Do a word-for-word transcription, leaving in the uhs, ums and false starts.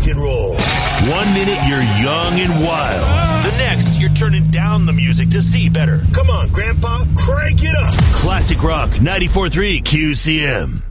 and roll. One minute you're young and wild. The next you're turning down the music to see better. Come on, Grandpa, crank it up. Classic Rock ninety-four point three Q C M.